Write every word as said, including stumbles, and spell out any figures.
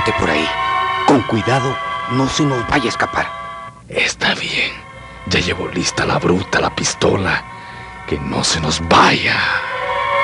Quédate por ahí. Con cuidado, no se nos vaya a escapar. Está bien. Ya llevo lista la bruta, la pistola. Que no se nos vaya.